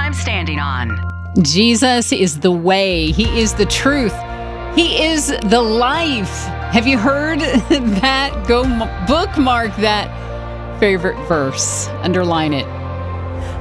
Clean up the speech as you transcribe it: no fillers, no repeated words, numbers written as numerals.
I'm standing on. Jesus is the way. He is the truth. He is the life. Have you heard that? Go bookmark that favorite verse. Underline it.